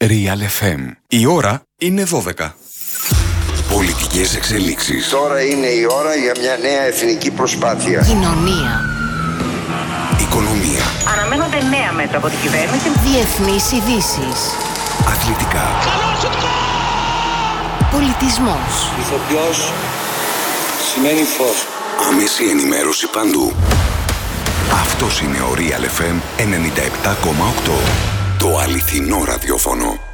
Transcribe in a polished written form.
Real FM. Η ώρα είναι 12. Πολιτικές εξελίξεις. Τώρα είναι η ώρα για μια νέα εθνική προσπάθεια. Κοινωνία. Οικονομία. Αναμένονται νέα μέτρα από την κυβέρνηση. Διεθνείς ειδήσεις. Αθλητικά. Πολιτισμός. Ηθοποιός σημαίνει φως. Άμεση ενημέρωση παντού. Αυτός είναι ο Real FM 97,8. Το αληθινό ραδιόφωνο.